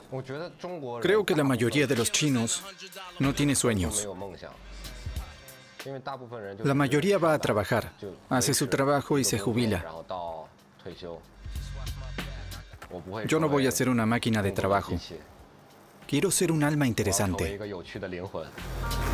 Creo que la mayoría de los chinos no tiene sueños. La mayoría va a trabajar, hace su trabajo y se jubila. Yo no voy a ser una máquina de trabajo. Quiero ser un alma interesante.